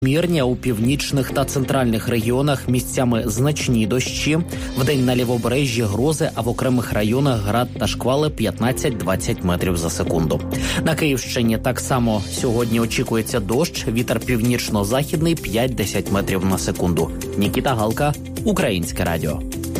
Мірні, у північних та центральних регіонах місцями значні дощі. Вдень на лівобережжі грози, а в окремих районах град та шквали 15-20 метрів за секунду. На Київщині так само сьогодні очікується дощ, вітер північно-західний 5-10 метрів на секунду. Нікіта Галка, Українське радіо.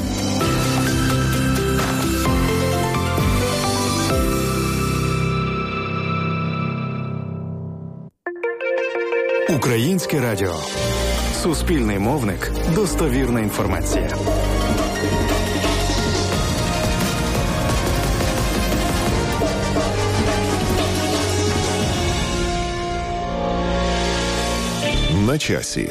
Українське радіо. Суспільний мовник. Достовірна інформація. На часі.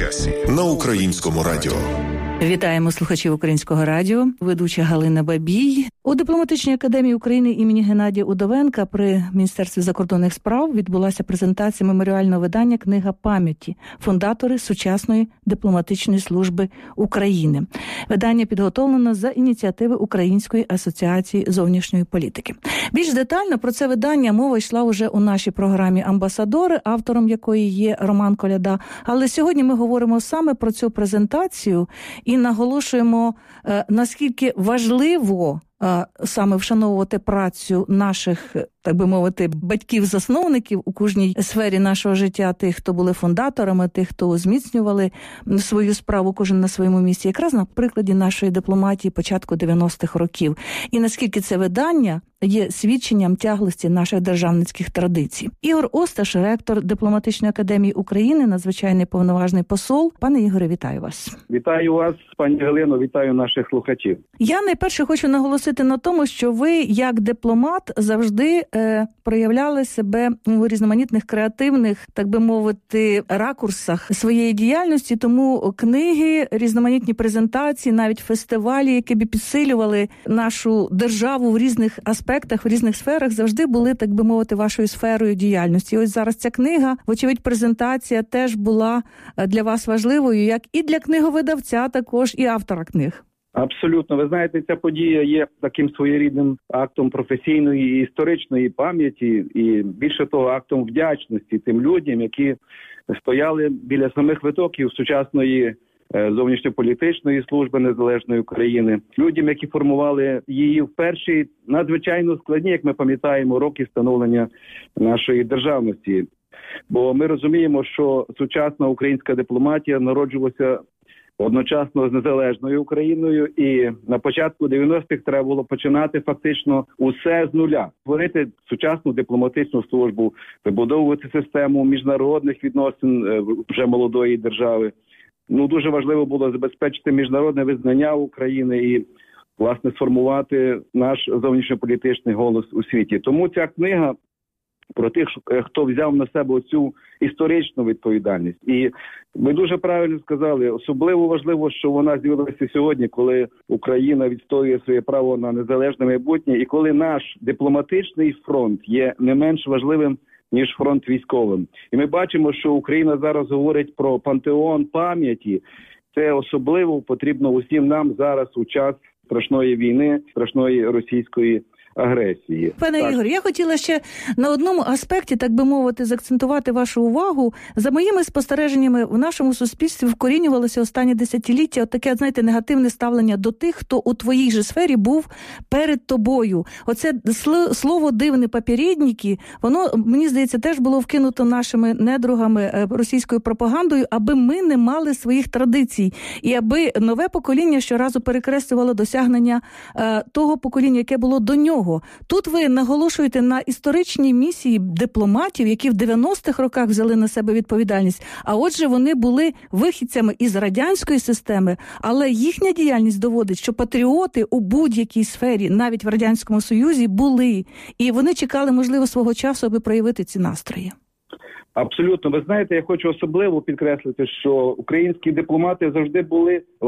На Українському радіо. Вітаємо слухачів Українського радіо. Ведуча Галина Бабій. У Дипломатичній академії України імені Геннадія Удовенка при Міністерстві закордонних справ відбулася презентація меморіального видання «Книга пам'яті. Фундатори сучасної дипломатичної служби України». Видання підготовлено за ініціативи Української асоціації зовнішньої політики. Більш детально про це видання мова йшла уже у нашій програмі «Амбасадори», автором якої є Роман Коляда. Але сьогодні ми говоримо саме про цю презентацію і наголошуємо, наскільки важливо саме вшановувати працю наших, так би мовити, батьків-засновників у кожній сфері нашого життя, тих, хто були фундаторами, тих, хто зміцнювали свою справу, кожен на своєму місці, якраз на прикладі нашої дипломатії початку 90-х років. І наскільки це видання є свідченням тяглості наших державницьких традицій. Ігор Осташ, ректор Дипломатичної академії України, надзвичайний повноважний посол. Пане Ігоре, вітаю вас. Вітаю вас, пані Галино, вітаю наших слухачів. Я найперше хочу наголосити на тому, що ви, як дипломат, завжди проявляли себе у різноманітних креативних, так би мовити, ракурсах своєї діяльності, тому книги, різноманітні презентації, навіть фестивалі, які б підсилювали нашу державу в різних аспектах, в різних сферах, завжди були, так би мовити, вашою сферою діяльності. І ось зараз ця книга, вочевидь, презентація теж була для вас важливою, як і для книговидавця, також і автора книг. Абсолютно. Ви знаєте, ця подія є таким своєрідним актом професійної і історичної пам'яті, і більше того, актом вдячності тим людям, які стояли біля самих витоків сучасної зовнішньополітичної служби незалежної України, людям, які формували її в перші надзвичайно складні, як ми пам'ятаємо, роки становлення нашої державності. Бо ми розуміємо, що сучасна українська дипломатія народжувалася одночасно з незалежною Україною, і на початку 90-х треба було починати фактично усе з нуля. Створити сучасну дипломатичну службу, вибудовувати систему міжнародних відносин вже молодої держави. Дуже важливо було забезпечити міжнародне визнання України і, власне, сформувати наш зовнішньополітичний голос у світі. Тому ця книга про тих, хто взяв на себе цю історичну відповідальність. І ви дуже правильно сказали, особливо важливо, що вона з'явилася сьогодні, коли Україна відстоює своє право на незалежне майбутнє, і коли наш дипломатичний фронт є не менш важливим, ніж фронт військовим. І ми бачимо, що Україна зараз говорить про пантеон пам'яті. Це особливо потрібно усім нам зараз у час страшної війни, страшної російської агресії. Пане Ігор, я хотіла ще на одному аспекті, так би мовити, заакцентувати вашу увагу. За моїми спостереженнями, в нашому суспільстві вкорінювалося останні десятиліття таке, знаєте, негативне ставлення до тих, хто у твоїй же сфері був перед тобою. Оце слово «дивні попередники», воно, мені здається, теж було вкинуто нашими недругами російською пропагандою, аби ми не мали своїх традицій. І аби нове покоління щоразу перекреслювало досягнення того покоління, яке було до нього. Тут ви наголошуєте на історичній місії дипломатів, які в 90-х роках взяли на себе відповідальність. А отже, вони були вихідцями із радянської системи, але їхня діяльність доводить, що патріоти у будь-якій сфері, навіть в Радянському Союзі, були. І вони чекали, можливо, свого часу, аби проявити ці настрої. Абсолютно. Ви знаєте, я хочу особливо підкреслити, що українські дипломати завжди були в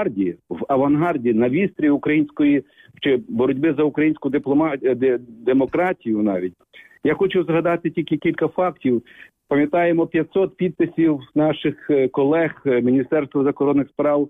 авангарді, на вістрі української чи боротьби за українську демократію навіть. Я хочу згадати тільки кілька фактів. Пам'ятаємо 500 підписів наших колег Міністерства закордонних справ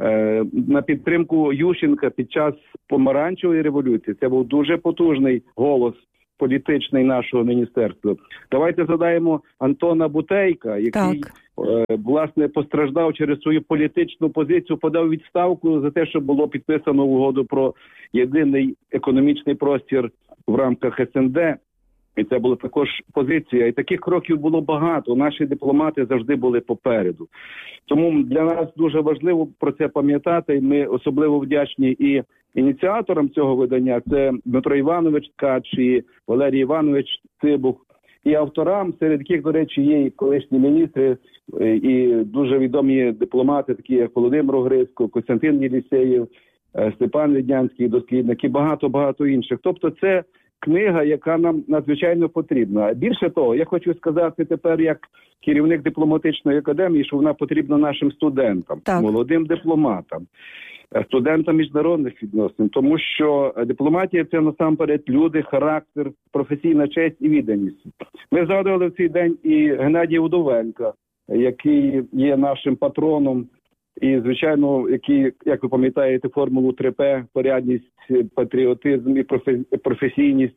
на підтримку Ющенка під час помаранчевої революції. Це був дуже потужний голос політичний нашого міністерства. Давайте згадаємо Антона Бутейка, який власне, постраждав через свою політичну позицію, подав відставку за те, що було підписано угоду про єдиний економічний простір в рамках СНД. І це була також позиція. І таких кроків було багато. Наші дипломати завжди були попереду. Тому для нас дуже важливо про це пам'ятати. І ми особливо вдячні і ініціаторам цього видання. Це Дмитро Іванович Ткач і Валерій Іванович Цибух. І авторам, серед яких, до речі, є і колишні міністри, і дуже відомі дипломати, такі як Володимир Огризко, Костянтин Єлісєєв, Степан Віднянський, дослідник і багато-багато інших. Тобто це книга, яка нам надзвичайно потрібна. Більше того, я хочу сказати тепер як керівник дипломатичної академії, що вона потрібна нашим студентам, молодим дипломатам, студентам міжнародних відносин, тому що дипломатія – це насамперед люди, характер, професійна честь і відданість. Ми згадували в цей день і Геннадія Удовенка, який є нашим патроном, і, звичайно, який, як ви пам'ятаєте, формулу 3П, порядність, патріотизм і професійність,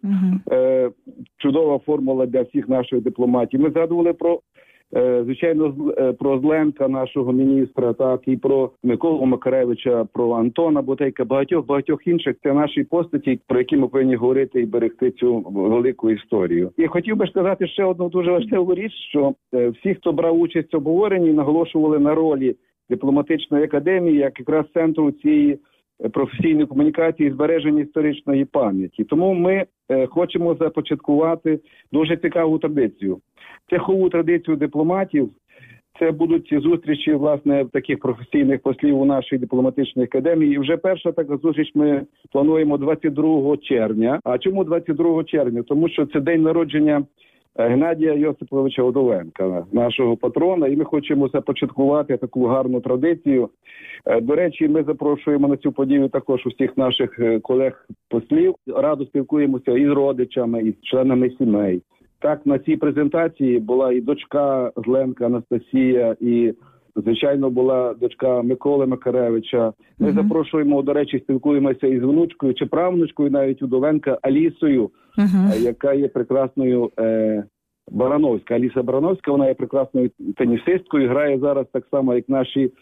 чудова формула для всіх наших дипломатів. Ми згадували про, звичайно, про Зленка, нашого міністра, так, і про Миколу Макаревича, про Антона Ботейка, багатьох інших. Це наші постаті, про які ми повинні говорити і берегти цю велику історію. І хотів би сказати ще одну дуже важливу річ, що всі, хто брав участь в обговоренні, наголошували на ролі дипломатичної академії, як якраз центру цієї професійної комунікації і збереження історичної пам'яті. Тому ми хочемо започаткувати дуже цікаву традицію. Цехову традицію дипломатів. Це будуть зустрічі, власне, таких професійних послів у нашій дипломатичній академії. І вже перша така зустріч ми плануємо 22 червня. А чому 22 червня? Тому що це день народження Геннадія Йосиповича Удовенка, нашого патрона, і ми хочемо започаткувати таку гарну традицію. До речі, ми запрошуємо на цю подію також усіх наших колег-послів. Радо спілкуємося і з родичами, і з членами сімей. Так, на цій презентації була і дочка Зленка Анастасія, і, звичайно, була дочка Миколи Макаревича. Ми запрошуємо, до речі, спілкуємося із внучкою чи правнучкою навіть Удовенка Алісою, яка є прекрасною Барановська. Аліса Барановська, вона є прекрасною тенісисткою, грає зараз так само, як наші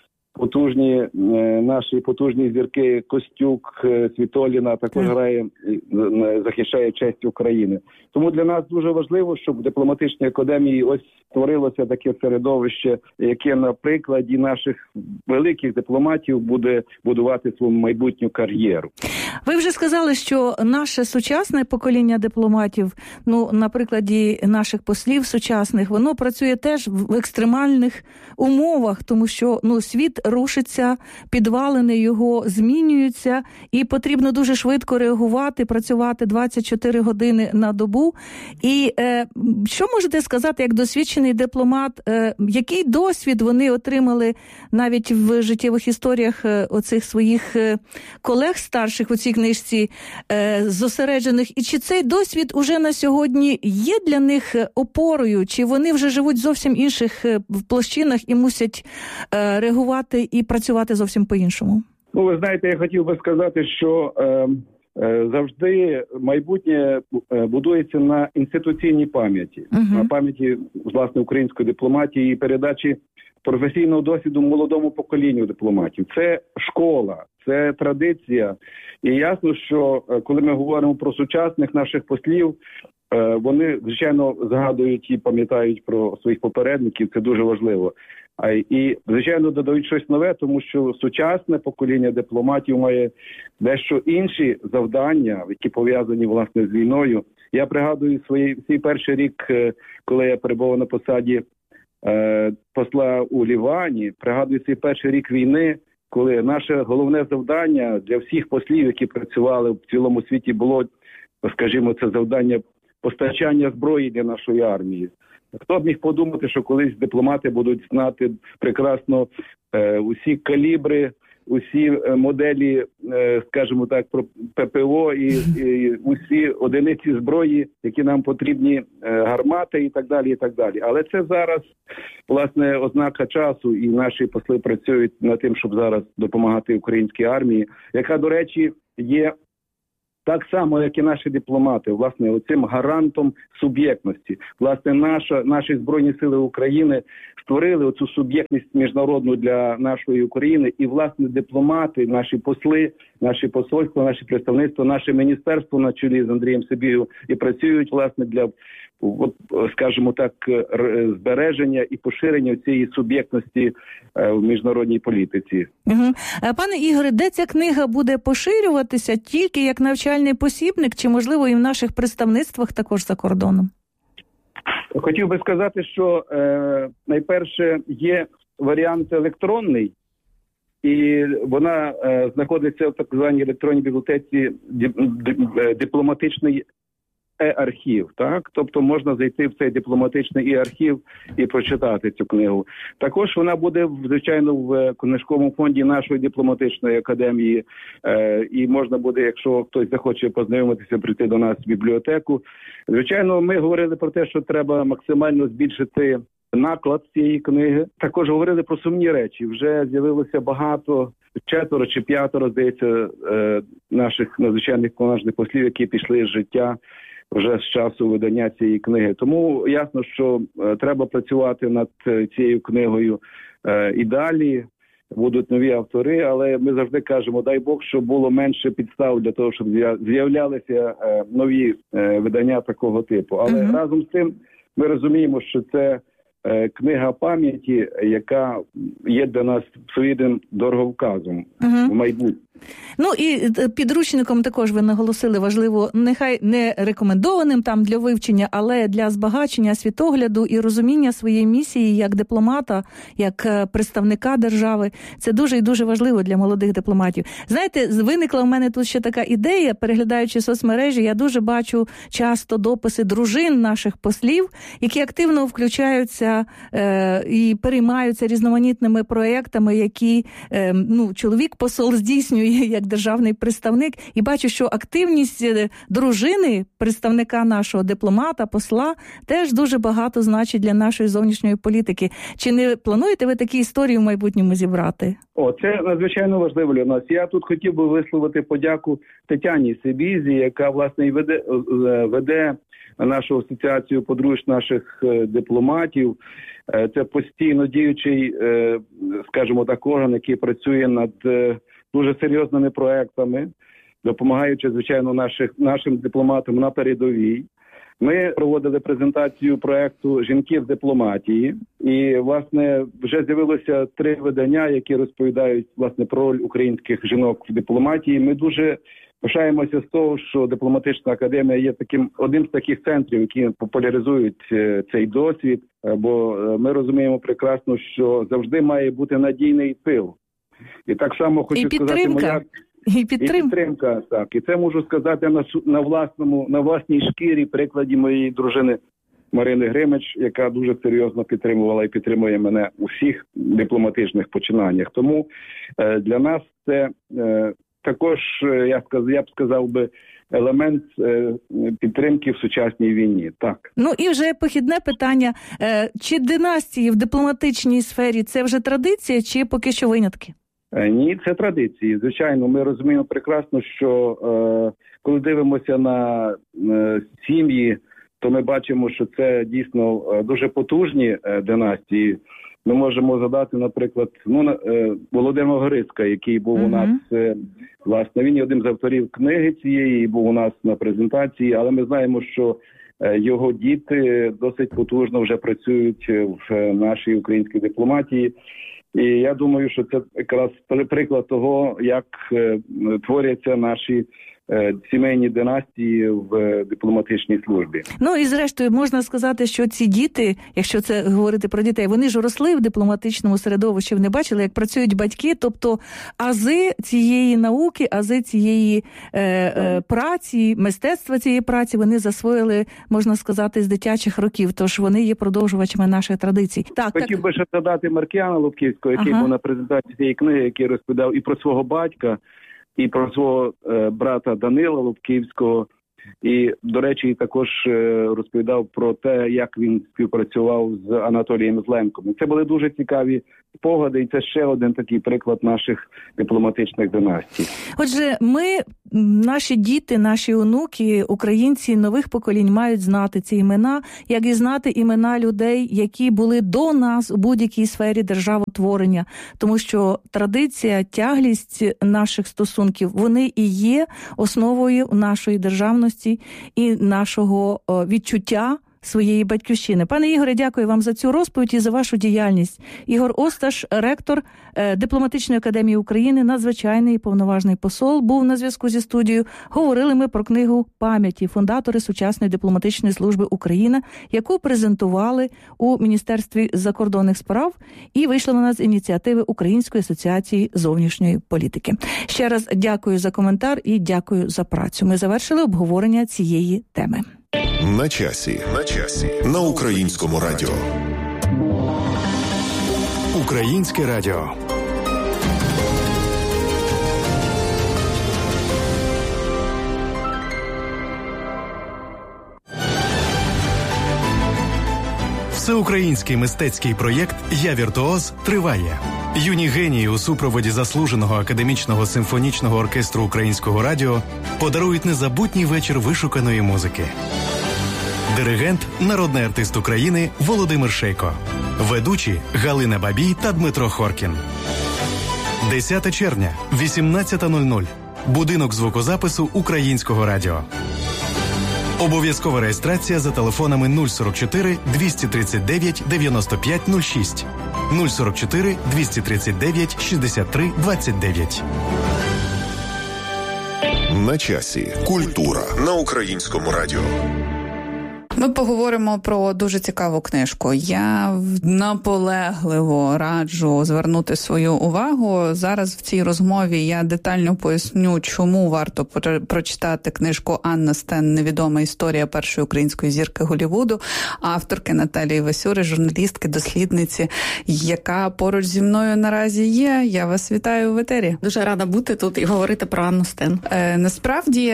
потужні зірки Костюк, Світоліна, також грає, захищає честь України. Тому для нас дуже важливо, щоб в дипломатичній академії ось створилося таке середовище, яке на прикладі наших великих дипломатів буде будувати свою майбутню кар'єру. Ви вже сказали, що наше сучасне покоління дипломатів, на прикладі наших послів сучасних, воно працює теж в екстремальних умовах, тому що світ рушиться, підвалини його змінюються, і потрібно дуже швидко реагувати, працювати 24 години на добу. І що можете сказати, як досвідчений дипломат, який досвід вони отримали навіть в життєвих історіях оцих своїх колег старших у цій книжці зосереджених, і чи цей досвід уже на сьогодні є для них опорою, чи вони вже живуть в зовсім інших площинах і мусять реагувати і працювати зовсім по-іншому? Ви знаєте, я хотів би сказати, що завжди майбутнє будується на інституційній пам'яті, на пам'яті, власне, української дипломатії і передачі професійного досвіду молодому поколінню дипломатів. Це школа, це традиція. І ясно, що коли ми говоримо про сучасних наших послів, вони, звичайно, згадують і пам'ятають про своїх попередників, це дуже важливо. І, звичайно, додають щось нове, тому що сучасне покоління дипломатів має дещо інші завдання, які пов'язані, власне, з війною. Я пригадую свій перший рік, коли я перебував на посаді посла у Лівані, пригадую свій перший рік війни, коли наше головне завдання для всіх послів, які працювали в цілому світі, було, скажімо, це завдання постачання зброї для нашої армії. Хто б міг подумати, що колись дипломати будуть знати прекрасно усі калібри, усі моделі, скажімо так, про ППО і усі одиниці зброї, які нам потрібні, гармати і так далі, і так далі. Але це зараз, власне, ознака часу, і наші посли працюють над тим, щоб зараз допомагати українській армії, яка, до речі, є так само, як і наші дипломати, власне, оцим гарантом суб'єктності. Власне, наші Збройні Сили України створили оцю суб'єктність міжнародну для нашої України, і, власне, дипломати, наші посли, наші посольства, наші представництва, наше міністерство на чолі з Андрієм Сибігою і працюють, власне, для, скажімо так, збереження і поширення цієї суб'єктності в міжнародній політиці. Угу. Пане Ігоре, де ця книга буде поширюватися? Тільки як навчальний посібник, чи, можливо, і в наших представництвах також за кордоном? Хотів би сказати, що найперше є варіант електронний, і вона знаходиться в так званій електронній бібліотеці дипломатичний архів, так? Тобто можна зайти в цей дипломатичний архів і прочитати цю книгу. Також вона буде, звичайно, в книжковому фонді нашої дипломатичної академії, і можна буде, якщо хтось захоче познайомитися, прийти до нас в бібліотеку. Звичайно, ми говорили про те, що треба максимально збільшити наклад цієї книги. Також говорили про сумні речі. Вже з'явилося багато, 4 чи 5, здається, наших надзвичайних повноважних послів, які пішли з життя вже з часу видання цієї книги. Тому ясно, що треба працювати над цією книгою і далі. Будуть нові автори, але ми завжди кажемо, дай Бог, щоб було менше підстав для того, щоб з'являлися нові видання такого типу. Але разом з тим ми розуміємо, що це книга пам'яті, яка є для нас своїм дороговказом в майбутньому. Ну і підручником також ви наголосили, важливо, нехай не рекомендованим там для вивчення, але для збагачення світогляду і розуміння своєї місії як дипломата, як представника держави. Це дуже і дуже важливо для молодих дипломатів. Знаєте, виникла в мене тут ще така ідея, переглядаючи соцмережі, я дуже бачу часто дописи дружин наших послів, які активно включаються і переймаються різноманітними проєктами, які чоловік-посол здійснює як державний представник, і бачу, що активність дружини, представника нашого дипломата, посла, теж дуже багато значить для нашої зовнішньої політики. Чи не плануєте ви такі історії в майбутньому зібрати? Це надзвичайно важливо для нас. Я тут хотів би висловити подяку Тетяні Сибізі, яка, власне, і веде нашу асоціацію подружжя наших дипломатів. Це постійно діючий, скажімо так, орган, який працює над дуже серйозними проектами, допомагаючи, звичайно, нашим дипломатам на передовій. Ми проводили презентацію проекту «Жінки в дипломатії». І, власне, вже з'явилося 3 видання, які розповідають, власне, про роль українських жінок в дипломатії. Ми дуже пишаємося з того, що дипломатична академія є одним з таких центрів, які популяризують цей досвід, бо ми розуміємо прекрасно, що завжди має бути надійний тил. І так само хочу сказати, І підтримка, так. І це можу сказати на власній шкірі, прикладі моєї дружини Марини Гримич, яка дуже серйозно підтримувала і підтримує мене у всіх дипломатичних починаннях. Тому для нас це також, я б сказав би, елемент підтримки в сучасній війні. Так. Ну і вже похідне питання. Чи династії в дипломатичній сфері – це вже традиція, чи поки що винятки? Ні, це традиції. Звичайно, ми розуміємо прекрасно, що коли дивимося на сім'ї, то ми бачимо, що це дійсно дуже потужні династії. Ми можемо згадати, наприклад, Володимира Грицька, який був у нас, власне, він є одним з авторів книги цієї, був у нас на презентації, але ми знаємо, що його діти досить потужно вже працюють в нашій українській дипломатії. І я думаю, що це якраз приклад того, як творяться наші сімейні династії в дипломатичній службі. Ну і зрештою можна сказати, що ці діти, якщо це говорити про дітей, вони ж росли в дипломатичному середовищі, вони бачили, як працюють батьки, тобто ази цієї науки, ази цієї праці, мистецтва цієї праці вони засвоїли, можна сказати, з дитячих років, тож вони є продовжувачами наших традицій. Хотів би ще згадати Маркіяна Лубківського, який був на презентації цієї книги, який розповідав і про свого батька, і про свого брата Данила Лубківського. І, до речі, також розповідав про те, як він співпрацював з Анатолієм Зленком. Це були дуже цікаві спогади, і це ще один такий приклад наших дипломатичних династій. Отже, ми наші діти, наші онуки, українці нових поколінь мають знати ці імена, як і знати імена людей, які були до нас у будь-якій сфері державотворення. Тому що традиція, тяглість наших стосунків, вони і є основою нашої державності і нашого відчуття своєї батьківщини. Пане Ігоре, дякую вам за цю розповідь і за вашу діяльність. Ігор Осташ, ректор Дипломатичної академії України, надзвичайний і повноважний посол, був на зв'язку зі студією. Говорили ми про книгу «Пам'яті. Фундатори сучасної дипломатичної служби України», яку презентували у Міністерстві закордонних справ і вийшла на нас з ініціативи Української асоціації зовнішньої політики. Ще раз дякую за коментар і дякую за працю. Ми завершили обговорення цієї теми. На часі. На Українському радіо. Українське радіо. Всеукраїнський мистецький проєкт «Я віртуоз» триває. Юні генії у супроводі заслуженого академічного симфонічного оркестру Українського радіо подарують незабутній вечір вишуканої музики. Диригент, народний артист України Володимир Шейко. Ведучі Галина Бабій та Дмитро Хоркін. 10 червня, 18:00. Будинок звукозапису Українського радіо. Обов'язкова реєстрація за телефонами 044 239 95 06, 044 239 63 29. На часі. Культура на Українському радіо. Ми поговоримо про дуже цікаву книжку. Я наполегливо раджу звернути свою увагу. Зараз в цій розмові я детально поясню, чому варто прочитати книжку Анна Стен «Невідома історія першої української зірки Голлівуду», авторки Наталії Васюри, журналістки, дослідниці, яка поруч зі мною наразі є. Я вас вітаю в етері. Дуже рада бути тут і говорити про Анну Стен. Насправді,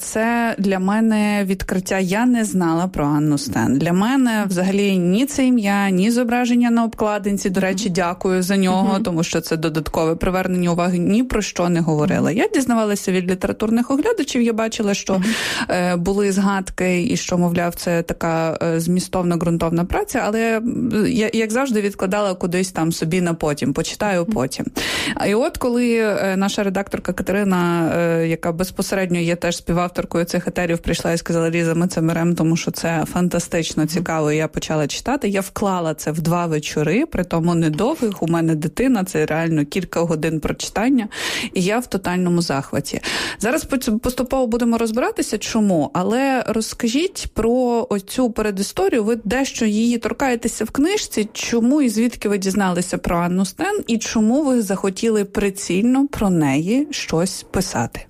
це для мене відкриття. Я не знала про Анну Стен. Для мене взагалі ні це ім'я, ні зображення на обкладинці, до речі, дякую за нього, тому що це додаткове привернення уваги, ні про що не говорила. Я дізнавалася від літературних оглядачів, я бачила, що були згадки і що, мовляв, це така змістовна, ґрунтовна праця, але я, як завжди, відкладала кудись там собі на потім, почитаю потім. І от коли наша редакторка Катерина, яка безпосередньо є теж співавторкою цих етерів, прийшла і сказала: Ліза, ми це беремо, тому що це фантастично цікаво, і я почала читати. Я вклала це в 2 вечори, при тому недовгих. У мене дитина, це реально кілька годин прочитання, і я в тотальному захваті. Зараз поступово будемо розбиратися, чому, але розкажіть про оцю передісторію. Ви дещо її торкаєтеся в книжці. Чому і звідки ви дізналися про Анну Стен, і чому ви захотіли прицільно про неї щось писати?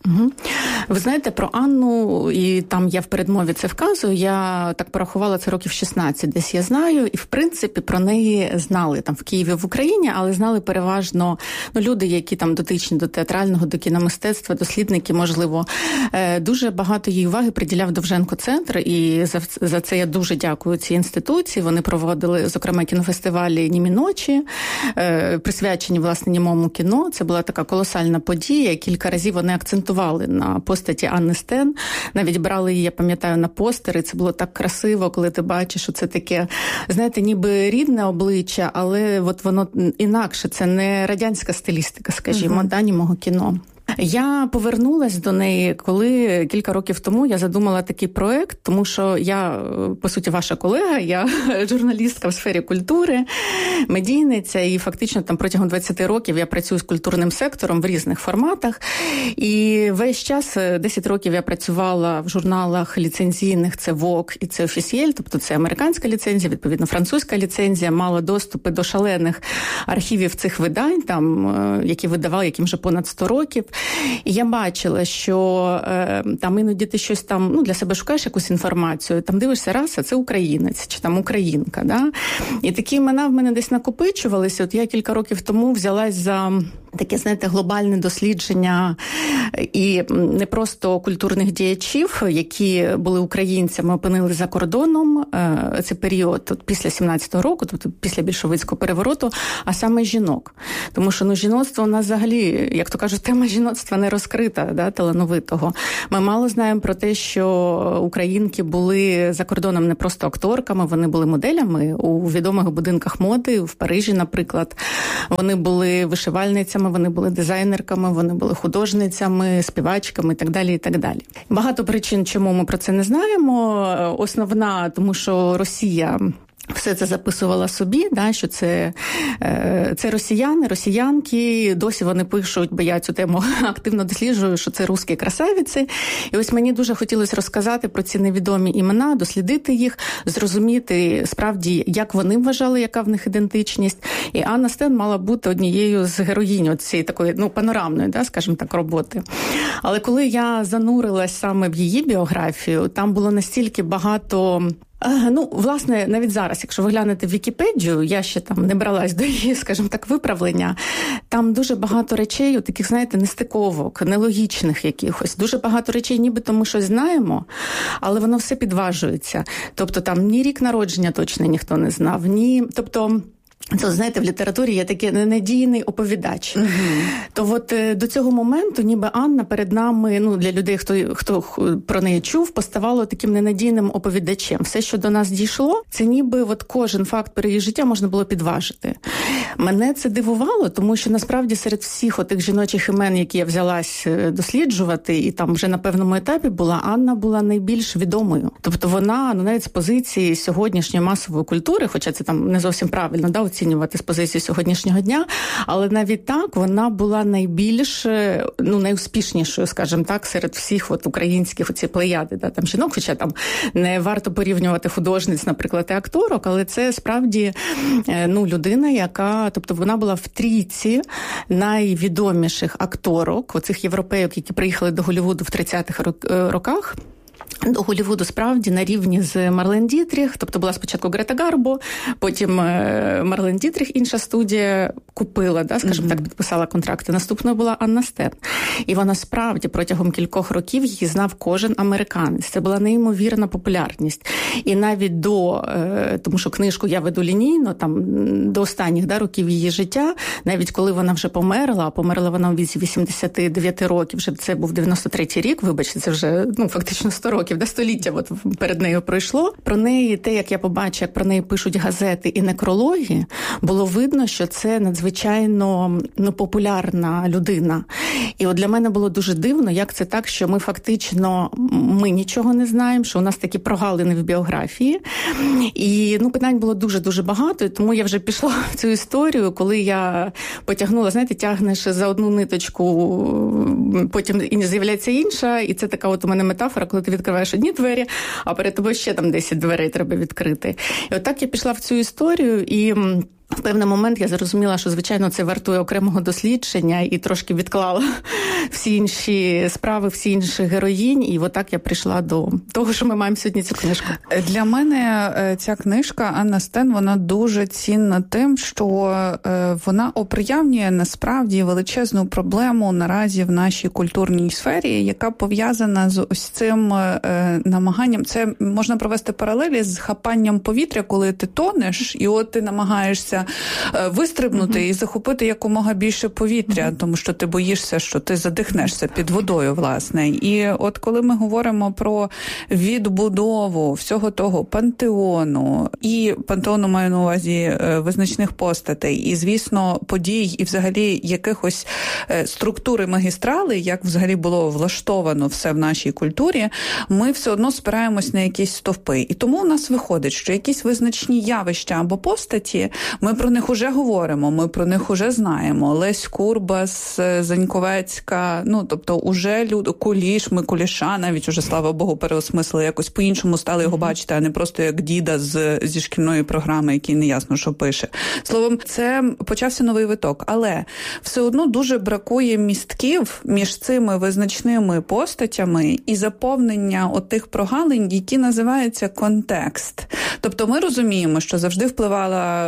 Ви знаєте, про Анну, і там я в передмові це вказую, я так порахувала, це років 16 десь я знаю, і в принципі про неї знали там в Києві, в Україні, але знали переважно люди, які там дотичні до театрального, до кіномистецтва, дослідники, можливо. Дуже багато їй уваги приділяв Довженко-центр, і за це я дуже дякую цій інституції. Вони проводили, зокрема, кінофестивалі «Німі ночі», присвячені, власне, німому кіно. Це була така колосальна подія. Кілька разів вони акцентували на постаті Анни Стен. Навіть брали її, я пам'ятаю, на постери. Це було так красиво, коли ти бачиш, що це таке, знаєте, ніби рідне обличчя, але от воно інакше. Це не радянська стилістика, скажімо, німого кіно. Я повернулась до неї, коли кілька років тому я задумала такий проект, тому що я, по суті, ваша колега, я журналістка в сфері культури, медійниця, і фактично там протягом 20 років я працюю з культурним сектором в різних форматах. І весь час, 10 років я працювала в журналах ліцензійних, це Vogue і це Officiel, тобто це американська ліцензія, відповідно французька ліцензія, мала доступи до шалених архівів цих видань, там, які видавали, яким вже понад 100 років. І я бачила, що там іноді ти щось там, для себе шукаєш якусь інформацію, там дивишся раз, а це українець, чи там українка, да? І такі імена в мене десь накопичувалися. От я кілька років тому взялась за таке, знаєте, глобальне дослідження і не просто культурних діячів, які були українцями, опинили за кордоном цей період після 17-го року, тобто після більшовицького перевороту, а саме жінок. Тому що жіноцтво у нас взагалі, як то кажуть, тема жіноцтва не розкрита, талановитого. Ми мало знаємо про те, що українки були за кордоном не просто акторками, вони були моделями у відомих будинках моди, в Парижі, наприклад. Вони були вишивальницями, вони були дизайнерками, вони були художницями, співачками і так далі, і так далі. Багато причин, чому ми про це не знаємо. Основна, тому що Росія все це записувала собі, що це росіяни, росіянки, досі вони пишуть, бо я цю тему активно досліджую, що це русські красавиці. І ось мені дуже хотілося розказати про ці невідомі імена, дослідити їх, зрозуміти справді, як вони вважали, яка в них ідентичність. І Анна Стен мала бути однією з героїнь цієї такої, панорамної, скажімо так, роботи. Але коли я занурилась саме в її біографію, там було настільки багато... власне, навіть зараз, якщо ви глянете в Вікіпедію, я ще там не бралась до її, скажімо так, виправлення, там дуже багато речей, таких, знаєте, нестиковок, нелогічних якихось. Дуже багато речей, нібито ми щось знаємо, але воно все підважується. Тобто там ні рік народження точно ніхто не знав, ні... Тобто... То, знаєте, в літературі є такий ненадійний оповідач. То от до цього моменту ніби Анна перед нами, для людей, хто про неї чув, поставало таким ненадійним оповідачем. Все, що до нас дійшло, це ніби кожен факт про її життя можна було підважити. Мене це дивувало, тому що насправді серед всіх отих жіночих імен, які я взялась досліджувати, і там вже на певному етапі була, Анна була найбільш відомою. Тобто вона, навіть з позиції сьогоднішньої масової культури, хоча це там не зовсім правильно, оцінювати з позиції сьогоднішнього дня, але навіть так вона була найбільш, найуспішнішою, скажімо так, серед всіх українських оці плеяди, там жінок, хоча там не варто порівнювати художниць, наприклад, і акторок, але це справді, людина, яка, тобто вона була в трійці найвідоміших акторок, оцих європейок, які приїхали до Голлівуду в 30-х роках. До Голлівуду справді на рівні з Марлен Дітріх, тобто була спочатку Грета Гарбо, потім Марлен Дітріх, інша студія купила, скажімо так, підписала контракти. Наступною була Анна Стен. І вона справді протягом кількох років її знав кожен американець. Це була неймовірна популярність. І навіть тому що книжку я веду лінійно, там до останніх років її життя, навіть коли вона вже померла вона у віці 89 років, вже це був 93-й рік, вибачте, це вже фактично 100 років, століття перед нею пройшло. Про неї, те, як я побачу, як про неї пишуть газети і некрологи, було видно, що це надзвичайно популярна людина. І для мене було дуже дивно, як це так, що ми нічого не знаємо, що у нас такі прогалини в біографії. І питань було дуже-дуже багато, і тому я вже пішла в цю історію, коли я потягнула, знаєте, тягнеш за одну ниточку, потім і з'являється інша, і це така у мене метафора, коли ти відкриваєш одні двері, а перед тобою ще там 10 дверей треба відкрити. І отак я пішла в цю історію, і в певний момент я зрозуміла, що, звичайно, це вартує окремого дослідження, і трошки відклала всі інші справи, всі інші героїнь, і отак я прийшла до того, що ми маємо сьогодні цю книжку. Для мене ця книжка Анна Стен, вона дуже цінна тим, що вона оприявнює насправді величезну проблему наразі в нашій культурній сфері, яка пов'язана з ось цим намаганням. Це можна провести паралелі з хапанням повітря, коли ти тонеш, і ти намагаєшся вистрибнути і захопити якомога більше повітря, тому що ти боїшся, що ти задихнешся під водою, власне. І коли ми говоримо про відбудову всього того пантеону, і пантеону маю на увазі визначних постатей, і, звісно, подій, і взагалі якихось структури магістрали, як взагалі було влаштовано все в нашій культурі, ми все одно спираємось на якісь стовпи. І тому у нас виходить, що якісь визначні явища або постаті, ми про них уже говоримо, ми про них уже знаємо. Лесь Курбас, Заньковецька, тобто уже Куліш, ми Куліша навіть уже, слава Богу, переосмислили, якось по-іншому стали його бачити, а не просто як діда зі шкільної програми, який неясно, що пише. Словом, це почався новий виток, але все одно дуже бракує містків між цими визначними постатями і заповнення тих прогалин, які називаються контекст. Тобто ми розуміємо, що завжди впливала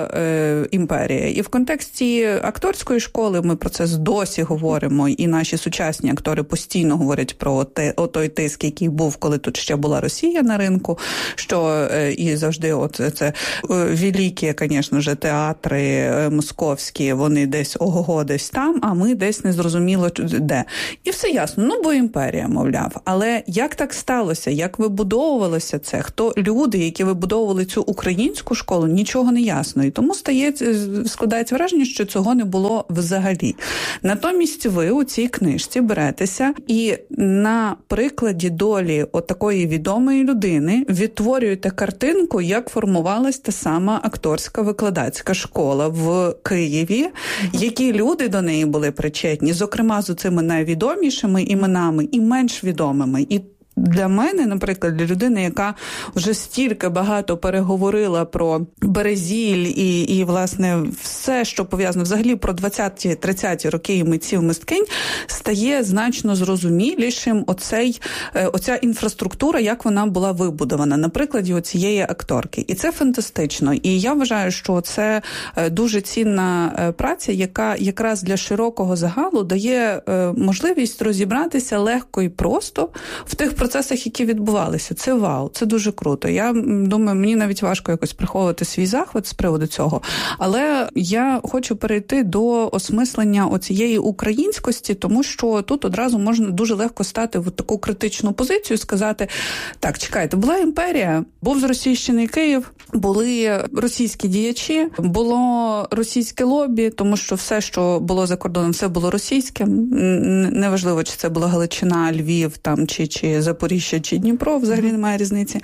імперія. І в контексті акторської школи ми про це досі говоримо, і наші сучасні актори постійно говорять про той тиск, який був, коли тут ще була Росія на ринку, що і завжди це великі, звісно ж, театри московські, вони десь ого-го, десь там, а ми десь не зрозуміло де. І все ясно, бо імперія, мовляв. Але як так сталося? Як вибудовувалося це? Хто люди, які вибудовували цю українську школу, нічого не ясно. І тому складається враження, що цього не було взагалі. Натомість ви у цій книжці беретеся і на прикладі долі отакої відомої людини відтворюєте картинку, як формувалась та сама акторська викладацька школа в Києві, які люди до неї були причетні, зокрема з цими найвідомішими іменами і менш відомими. І для мене, наприклад, для людини, яка вже стільки багато переговорила про Березіль і власне, все, що пов'язано взагалі про 20-30 роки митців-мисткинь, стає значно зрозумілішим оця інфраструктура, як вона була вибудована на прикладі оцієї акторки. І це фантастично. І я вважаю, що це дуже цінна праця, яка якраз для широкого загалу дає можливість розібратися легко і просто в тих процесах, які відбувалися. Це вау, це дуже круто. Я думаю, мені навіть важко якось приховувати свій захват з приводу цього. Але я хочу перейти до осмислення оцієї українськості, тому що тут одразу можна дуже легко стати в таку критичну позицію, сказати, так, чекайте, була імперія, був зросійщений Київ, були російські діячі, було російське лобі, тому що все, що було за кордоном, все було російське. Неважливо, чи це була Галичина, Львів, там, чи Запоріжжя, чи Дніпро, взагалі немає різниці.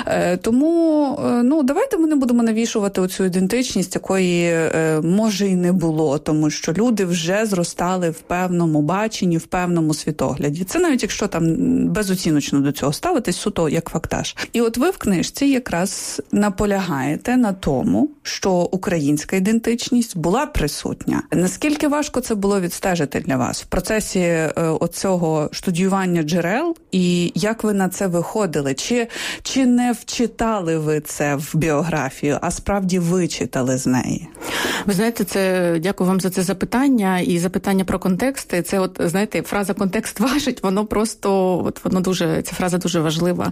Тому, давайте ми не будемо навішувати оцю ідентичність, якої може і не було, тому що люди вже зростали в певному баченні, в певному світогляді. Це навіть якщо там безоціночно до цього ставитись, суто як фактаж. І от ви в книжці якраз наполягаєте на тому, що українська ідентичність була присутня. Наскільки важко це було відстежити для вас в процесі оцього студіювання джерел, і як ви на це виходили? Чи не вчитали ви це в біографію, а справді вичитали з неї? Ви знаєте, дякую вам за це запитання. І запитання про контексти. Це, знаєте, фраза «контекст важить», воно просто, ця фраза дуже важлива.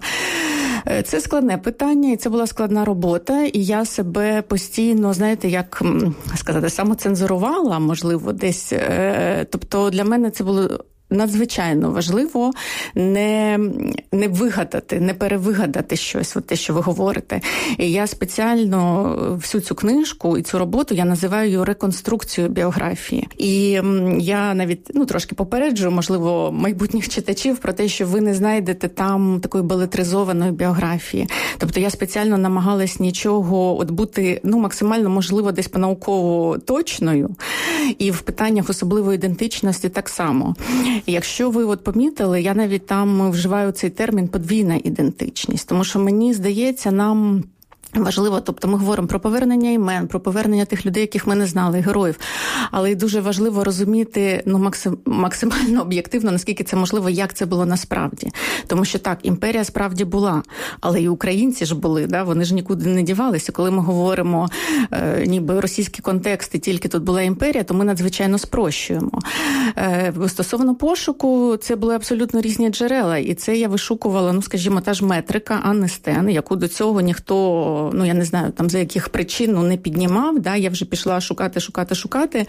Це складне питання, і це була складна робота, і я себе постійно, знаєте, як сказати, самоцензурувала, можливо, десь. Тобто для мене це було надзвичайно важливо не вигадати, не перевигадати щось, те, що ви говорите. І я спеціально всю цю книжку і цю роботу я називаю її реконструкцією біографії. І я навіть трошки попереджу, можливо, майбутніх читачів про те, що ви не знайдете там такої балетризованої біографії. Тобто я спеціально намагалась нічого бути максимально, можливо, десь по-науково точною. І в питаннях особливої ідентичності так само. Якщо ви помітили, я навіть там вживаю цей термін «подвійна ідентичність», тому що мені здається, нам важливо, тобто ми говоримо про повернення імен, про повернення тих людей, яких ми не знали, героїв, але й дуже важливо розуміти максимально об'єктивно, наскільки це можливо, як це було насправді. Тому що так, імперія справді була, але і українці ж були, вони ж нікуди не дівалися. Коли ми говоримо ніби російські контексти, тільки тут була імперія, то ми надзвичайно спрощуємо. Стосовно пошуку, це були абсолютно різні джерела, і це я вишукувала, скажімо, та ж метрика Анни Стен, яку до цього ніхто я не знаю, там за яких причин не піднімав, я вже пішла шукати.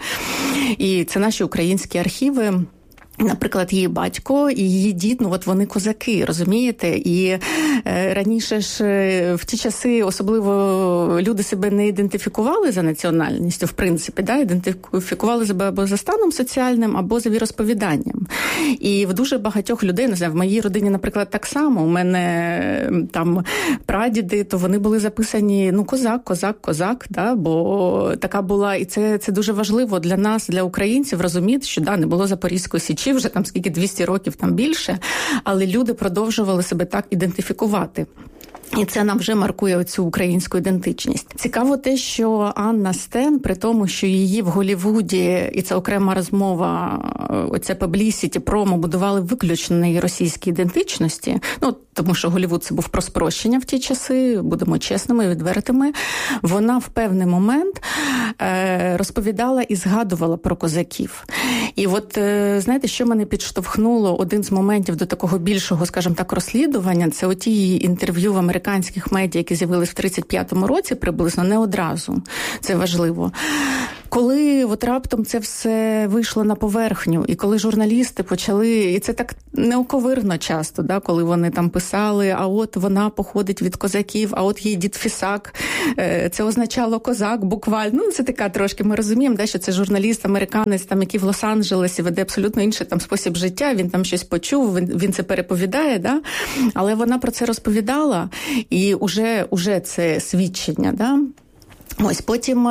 І це наші українські архіви. Наприклад, її батько і її дід, вони козаки, розумієте? І раніше ж в ті часи особливо люди себе не ідентифікували за національністю, в принципі, ідентифікували себе або за станом соціальним, або за віросповіданням. І в дуже багатьох людей, не знаю, в моїй родині, наприклад, так само, у мене там прадіди, то вони були записані, козак, бо така була, і це дуже важливо для нас, для українців, розуміти, що не було Запорізької Січі, вже там скільки 200 років, там більше, але люди продовжували себе так ідентифікувати. І це нам вже маркує оцю українську ідентичність. Цікаво те, що Анна Стен, при тому, що її в Голлівуді, і це окрема розмова, оця паблісіті, промо, будували виключно на її російській ідентичності, тому що Голлівуд це був про спрощення в ті часи, будемо чесними і відвертими, вона в певний момент розповідала і згадувала про козаків. І от, знаєте, що мене підштовхнуло, один з моментів до такого більшого, скажімо так, розслідування, це оті її інтерв'ю в американських медіа, які з'явились в 35-му році приблизно, не одразу. Це важливо. Коли от раптом це все вийшло на поверхню, і коли журналісти почали, і це так неоковирно часто, да, коли вони там писали, а от вона походить від козаків, а от її дід Фісак, це означало козак буквально. Це така трошки, ми розуміємо, да, що це журналіст, американець, там, який в Лос-Анджелесі веде абсолютно інший там спосіб життя, він там щось почув, він це переповідає, да? Але вона про це розповідала, і уже це свідчення, да? Ось, потім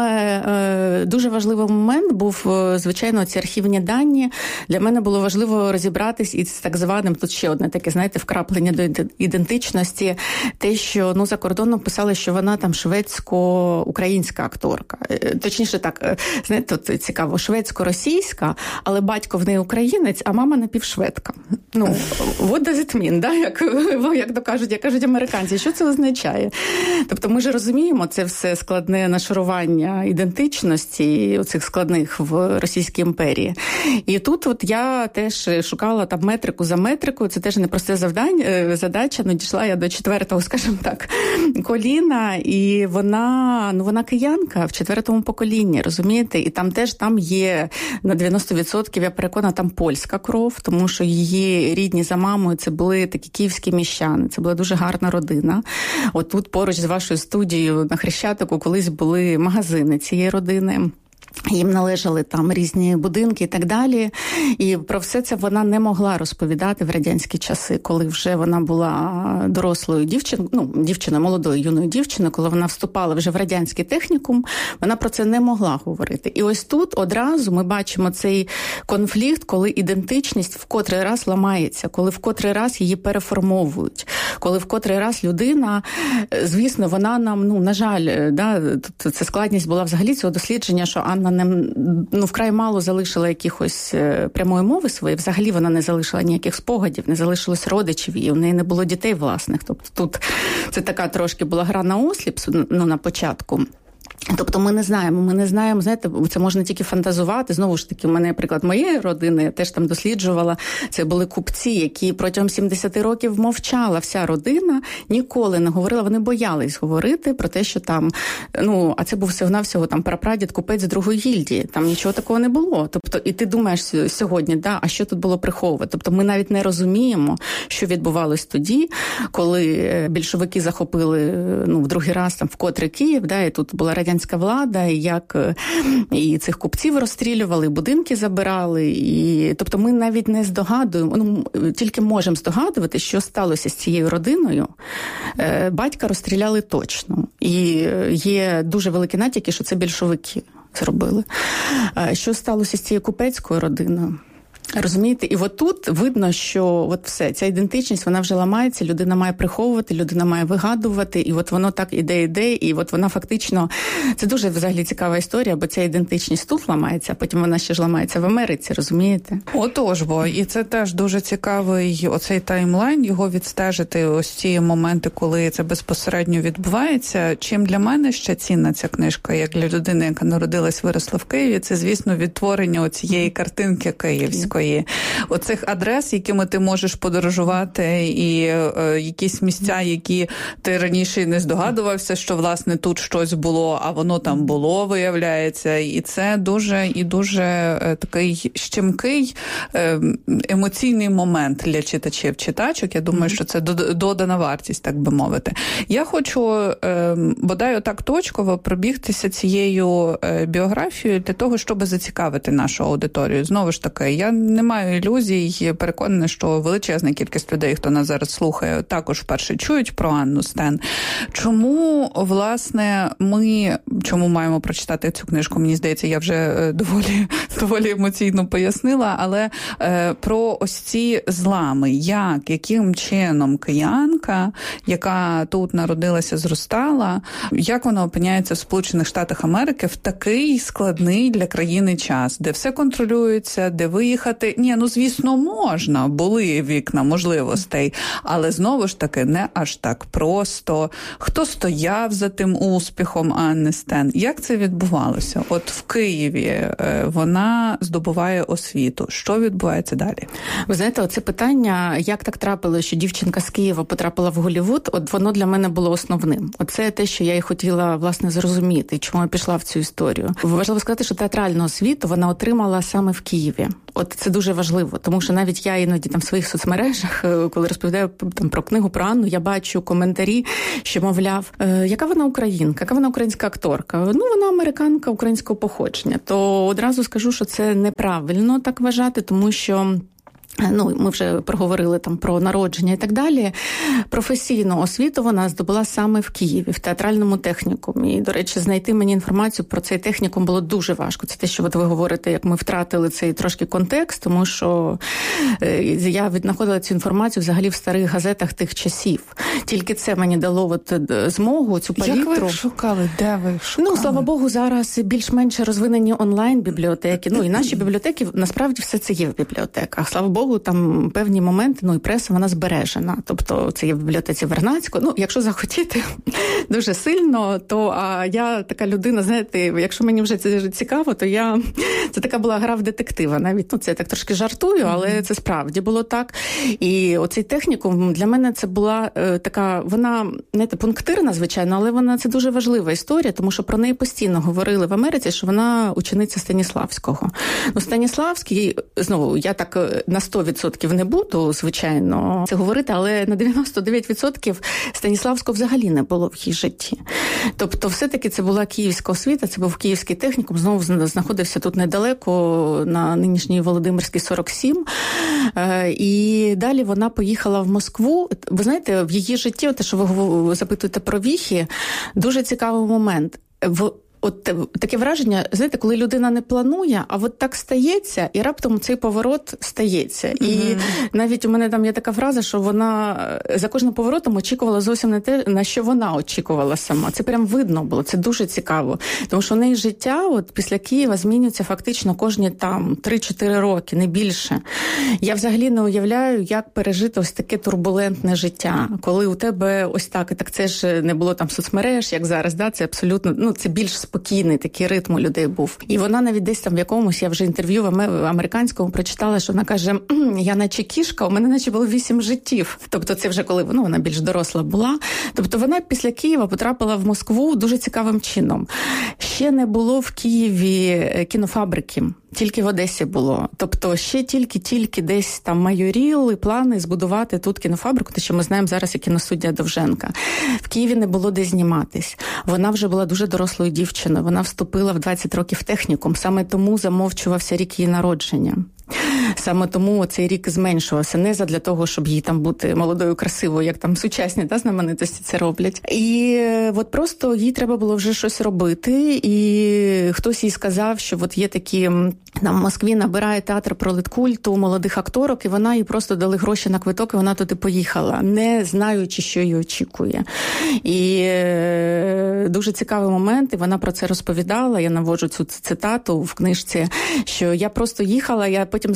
дуже важливий момент був, звичайно, ці архівні дані. Для мене було важливо розібратись із так званим, тут ще одне таке, знаєте, вкраплення до ідентичності, те, що, за кордоном писали, що вона там шведсько-українська акторка. Точніше так, знаєте, тут цікаво, шведсько-російська, але батько в неї українець, а мама напівшведка. What does it mean, да? Як то кажуть американці, що це означає? Тобто ми ж розуміємо, це все складне нашарування ідентичності оцих складних в Російській імперії. І тут от я теж шукала там метрику за метрикою, це теж непросте задача, дійшла я до 4-го, скажімо так, коліна, і вона киянка в 4-му поколінні, розумієте? І там теж є на 90%, я переконана, там польська кров, тому що її рідні за мамою це були такі київські міщани, це була дуже гарна родина. От тут поруч з вашою студією на Хрещатику колись були магазини цієї родини. Їм належали там різні будинки і так далі. І про все це вона не могла розповідати в радянські часи, коли вже вона була дорослою дівчиною, молодою, юною дівчиною, коли вона вступала вже в радянський технікум, вона про це не могла говорити. І ось тут одразу ми бачимо цей конфлікт, коли ідентичність в котрий раз ламається, коли в котрий раз її переформовують, коли в котрий раз людина, звісно, вона нам, на жаль, це складність була взагалі цього дослідження, що Анна вкрай мало залишила якихось прямої мови своєї, взагалі вона не залишила ніяких спогадів, не залишилось родичів, і в неї не було дітей власних. Тобто тут це така трошки була гра на осліп, на початку. Тобто ми не знаємо, знаєте, це можна тільки фантазувати. Знову ж таки, у мене, наприклад, моєї родини, я теж там досліджувала, це були купці, які протягом 70 років мовчала вся родина, ніколи не говорила, вони боялись говорити про те, що там, а це був всього-навсього там прапрадід, купець другої гільдії, там нічого такого не було. Тобто, і ти думаєш сьогодні, а що тут було приховувати? Тобто ми навіть не розуміємо, що відбувалось тоді, коли більшовики захопили, в другий раз там вкотре Київ, і тут була радянська влада, як і цих купців розстрілювали, будинки забирали. І, тобто ми навіть не здогадуємо, тільки можемо здогадувати, що сталося з цією родиною. Батька розстріляли точно. І є дуже великі натяки, що це більшовики зробили. Що сталося з цією купецькою родиною? Розумієте? І от тут видно, що все, ця ідентичність, вона вже ламається, людина має приховувати, людина має вигадувати, і от воно так іде, і от вона фактично, це дуже взагалі цікава історія, бо ця ідентичність тут ламається, а потім вона ще ж ламається в Америці, розумієте? Отож, і це теж дуже цікавий оцей таймлайн, його відстежити, ось ці моменти, коли це безпосередньо відбувається. Чим для мене ще цінна ця книжка, як для людини, яка народилась, виросла в Києві, це, звісно, відтворення оцієї картинки київської. Оцих адрес, якими ти можеш подорожувати, і якісь місця, які ти раніше не здогадувався, що, власне, тут щось було, а воно там було, виявляється. І це дуже такий щемкий емоційний момент для читачів-читачок. Я думаю, що це додана вартість, так би мовити. Я хочу, бодай отак точково пробігтися цією біографією для того, щоб зацікавити нашу аудиторію. Знову ж таки, я не маю ілюзій, переконана, що величезна кількість людей, хто нас зараз слухає, також вперше чують про Анну Стен. Чому, власне, чому маємо прочитати цю книжку? Мені здається, я вже доволі емоційно пояснила, але про ось ці злами. Яким чином киянка, яка тут народилася, зростала, як вона опиняється в Сполучених Штатах Америки в такий складний для країни час, де все контролюється, де виїхати, звісно, можна, були вікна можливостей, але знову ж таки не аж так просто. Хто стояв за тим успіхом Анни Стен? Як це відбувалося? От в Києві вона здобуває освіту. Що відбувається далі? Ви знаєте, оце питання, як так трапилося, що дівчинка з Києва потрапила в Голлівуд, от воно для мене було основним. Оце те, що я і хотіла, власне, зрозуміти, чому я пішла в цю історію. Важливо сказати, що театральну освіту вона отримала саме в Києві. От це дуже важливо, тому що навіть я іноді в своїх соцмережах, коли розповідаю про книгу про Анну, я бачу коментарі, що, мовляв, яка вона українка, яка вона українська акторка. Вона американка українського походження. То одразу скажу, що це неправильно так вважати, тому що ми вже проговорили про народження і так далі. Професійну освіту вона здобула саме в Києві, в театральному технікумі. І, до речі, знайти мені інформацію про цей технікум було дуже важко. Це те, що ви говорите, як ми втратили цей трошки контекст, тому що я віднаходила цю інформацію взагалі в старих газетах тих часів. Тільки це мені дало змогу, цю палітру. Як ви шукали? Де ви шукали? Слава Богу, зараз більш-менш розвинені онлайн-бібліотеки. І наші бібліотеки, насправді, все це є в бібліотеках. Слава Богу, там певні моменти, і преса, вона збережена. Тобто це є в бібліотеці Вернадського. Якщо захотіти дуже сильно, то я така людина, знаєте, якщо мені вже це цікаво, то це така була гра в детектива. Навіть, це я так трошки жартую, але це справді було так. І оцей технікум для мене це була така, вона, пунктирна, звичайно, але це дуже важлива історія, тому що про неї постійно говорили в Америці, що вона учениця Станіславського. Станіславський, знову, я так на 100% не буду, звичайно, це говорити, але на 99% Станіславського взагалі не було в її житті. Тобто, все-таки це була київська освіта, це був київський технікум, знову знаходився тут недалеко, на нинішній Володимирській 47. І далі вона поїхала в Москву. Ви знаєте, в її житті, те, що ви запитуєте про віхи, дуже цікавий момент. Таке враження, знаєте, коли людина не планує, а так стається, і раптом цей поворот стається. І навіть у мене там є така фраза, що вона за кожним поворотом очікувала зовсім не те, на що вона очікувала сама. Це прям видно було, це дуже цікаво. Тому що у неї життя після Києва змінюється фактично кожні 3-4 роки, не більше. Я взагалі не уявляю, як пережити ось таке турбулентне життя. Коли у тебе ось так, і так це ж не було соцмереж, як зараз, це абсолютно, це більш спокійний такий ритм у людей був. І вона навіть десь в якомусь, я вже інтерв'ю американському прочитала, що вона каже, я наче кішка, у мене наче було 8 життів. Тобто це вже коли вона більш доросла була. Тобто вона після Києва потрапила в Москву дуже цікавим чином. Ще не було в Києві кінофабрики. Тільки в Одесі було. Тобто ще тільки десь майоріли плани збудувати тут кінофабрику, те, що ми знаємо зараз, як кіностудія Довженка. В Києві не було де зніматись. Вона вже була дуже дорослою дівчиною. Вона вступила в 20 років в технікум. Саме тому замовчувався рік її народження. Саме тому цей рік зменшувався. Не задля того, щоб їй бути молодою, красивою, як сучасні знаменитості це роблять. І просто їй треба було вже щось робити. І хтось їй сказав, що є такі, в Москві набирає театр пролеткульту молодих акторок, і вона їй просто дали гроші на квиток, і вона туди поїхала, не знаючи, що її очікує. І дуже цікавий момент, і вона про це розповідала, я наводжу цю цитату в книжці, що я просто їхала,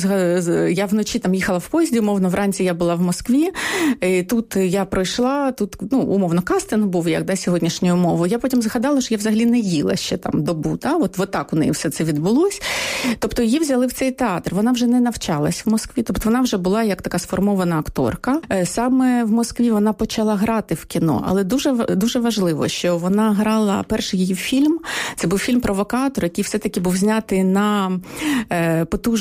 я вночі їхала в поїзді, умовно, вранці я була в Москві, і тут я пройшла, тут, умовно, кастинг був, як сьогоднішньою мовою. Я потім згадала, що я взагалі не їла ще добу, от так у неї все це відбулось. Тобто її взяли в цей театр, вона вже не навчалась в Москві, тобто вона вже була як така сформована акторка. Саме в Москві вона почала грати в кіно, але дуже, дуже важливо, що вона грала перший її фільм, це був фільм «Провокатор», який все-таки був знятий на потужностях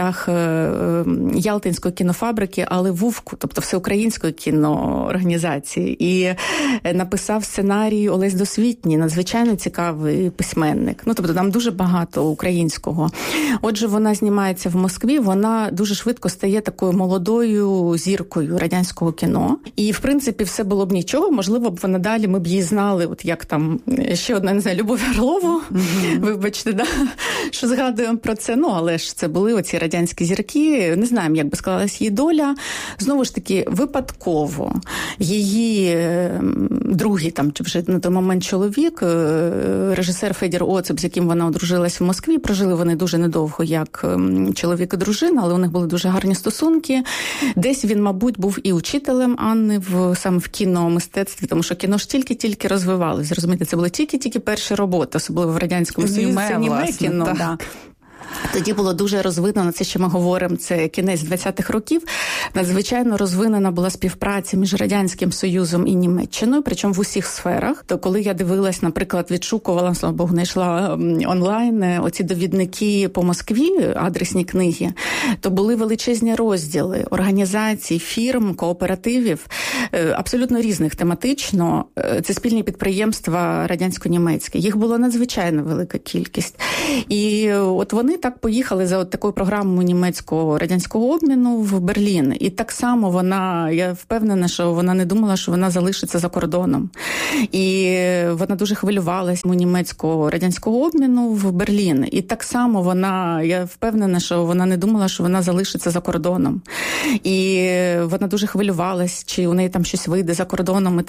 студіях Ялтинської кінофабрики, але ВУВКу, тобто Всеукраїнської кіноорганізації. І написав сценарій Олесь Досвітній, надзвичайно цікавий письменник. Тобто там дуже багато українського. Отже, вона знімається в Москві, вона дуже швидко стає такою молодою зіркою радянського кіно. І, в принципі, все було б нічого. Можливо, б вона далі, ми б її знали, от як там, ще одна, не знаю, Любов Орлову, вибачте, да, що згадуємо про це. Але ж це були оці радянські зірки. Не знаємо, як би склалась її доля. Знову ж таки, випадково її другий, там, чи вже на той момент чоловік, режисер Федір Оцеп, з яким вона одружилась в Москві, прожили вони дуже недовго, як чоловік і дружина, але у них були дуже гарні стосунки. Десь він, мабуть, був і учителем Анни саме в кіномистецтві, тому що кіно ж тільки-тільки розвивалося. Розумієте, це були тільки-тільки перші роботи, особливо в Радянському Союзі. Це німе кіно, так. Тоді було дуже розвинено, це ще ми говоримо, це кінець 20-х років, надзвичайно розвинена була співпраця між Радянським Союзом і Німеччиною, причому в усіх сферах. То коли я дивилась, наприклад, відшукувала, слава Богу, знайшла онлайн оці довідники по Москві, адресні книги, то були величезні розділи організацій, фірм, кооперативів, абсолютно різних тематично. Це спільні підприємства радянсько-німецькі. Їх було надзвичайно велика кількість. І от вони так поїхали за от такою програмою німецького радянського обміну в Берлін. І так само вона, я впевнена, що вона не думала, що вона залишиться за кордоном. І вона дуже хвилювалась у німецького радянського обміну в Берлін. І так само вона, я впевнена, що вона не думала, що вона залишиться за кордоном. І вона дуже хвилювалась, чи у неї там щось вийде за кордоном.